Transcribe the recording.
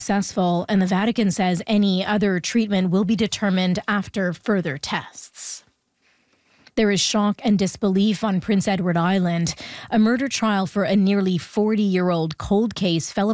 successful, and the Vatican says any other treatment will be determined after further tests. There is shock and disbelief on Prince Edward Island. A murder trial for a nearly 40-year-old cold case fell